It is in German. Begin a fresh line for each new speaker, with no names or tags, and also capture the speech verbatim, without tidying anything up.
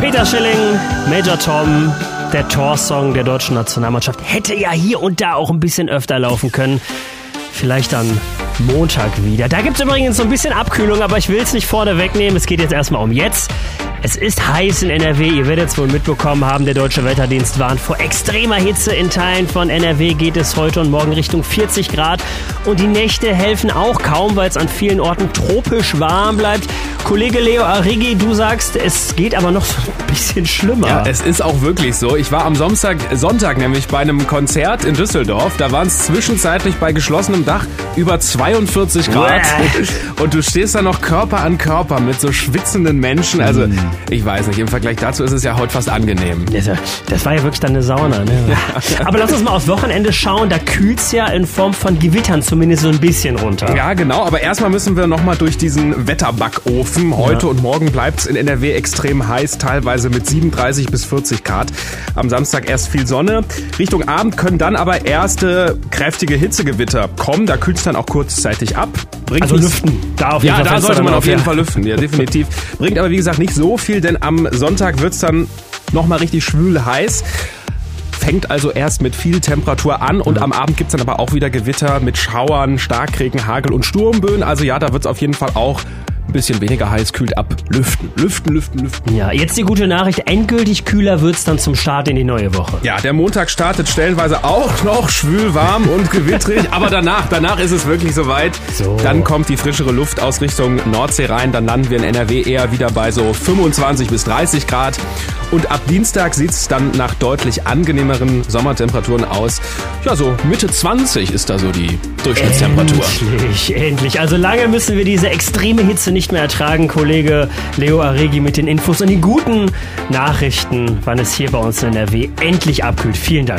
Peter Schilling, Major Tom, der Torsong der deutschen Nationalmannschaft hätte ja hier und da auch ein bisschen öfter laufen können. Vielleicht dann Montag wieder. Da gibt es übrigens so ein bisschen Abkühlung, aber ich will es nicht vorne wegnehmen. Es geht jetzt erstmal um jetzt. Es ist heiß in N R W, ihr werdet es wohl mitbekommen haben, der Deutsche Wetterdienst warnt vor extremer Hitze. In Teilen von N R W geht es heute und morgen Richtung vierzig Grad und die Nächte helfen auch kaum, weil es an vielen Orten tropisch warm bleibt. Kollege Leo Arrighi, du sagst, es geht aber noch so ein bisschen schlimmer.
Ja, es ist auch wirklich so. Ich war am Samstag, Sonntag nämlich bei einem Konzert in Düsseldorf. Da waren es zwischenzeitlich bei geschlossenem Dach über zweiundvierzig Grad. Und du stehst da noch Körper an Körper mit so schwitzenden Menschen. Also ich weiß nicht, im Vergleich dazu ist es ja heute fast angenehm.
Das war ja wirklich dann eine Sauna. Ne? Ja. Aber lass uns mal aufs Wochenende schauen. Da kühlt es ja in Form von Gewittern zumindest so ein bisschen runter.
Ja, genau. Aber erstmal müssen wir nochmal durch diesen Wetterbackofen. Heute ja. und morgen bleibt es in N R W extrem heiß, teilweise mit siebenunddreißig bis vierzig Grad. Am Samstag erst viel Sonne. Richtung Abend können dann aber erste kräftige Hitzegewitter kommen. Da kühlt es dann auch kurzzeitig ab. Bringt
also lüften. Da auf jeden
ja,
Fall
da sollte man auf jeden
ja.
Fall lüften. Ja, definitiv. Bringt aber wie gesagt nicht so viel, denn am Sonntag wird es dann nochmal richtig schwül heiß. Fängt also erst mit viel Temperatur an und mhm. am Abend gibt's dann aber auch wieder Gewitter mit Schauern, Starkregen, Hagel und Sturmböen. Also ja, da wird's auf jeden Fall auch ein bisschen weniger heiß, kühlt ab. Lüften, lüften, lüften, lüften.
Ja, jetzt die gute Nachricht. Endgültig kühler wird's dann zum Start in die neue Woche.
Ja, der Montag startet stellenweise auch noch schwül, warm und gewittrig. Aber danach, danach ist es wirklich soweit. So. Dann kommt die frischere Luft aus Richtung Nordsee rein. Dann landen wir in N R W eher wieder bei so fünfundzwanzig bis dreißig Grad. Und ab Dienstag sieht's dann nach deutlich angenehmeren Sommertemperaturen aus. Ja, so Mitte zwanzig ist da so die Durchschnittstemperatur.
Endlich, endlich. Also lange müssen wir diese extreme Hitze nicht mehr ertragen. Kollege Leo Arrighi mit den Infos und den guten Nachrichten, wann es hier bei uns in N R W endlich abkühlt. Vielen Dank.